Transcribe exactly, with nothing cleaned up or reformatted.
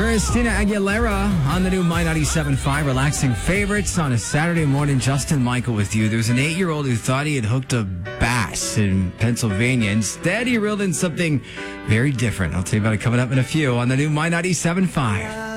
Christina Aguilera on the new My ninety-seven point five relaxing favorites on a Saturday morning. Justin Michael with you. There's an eight-year-old who thought he had hooked a bass in Pennsylvania. Instead, he reeled in something very different. I'll tell you about it coming up in a few on the new My ninety-seven point five.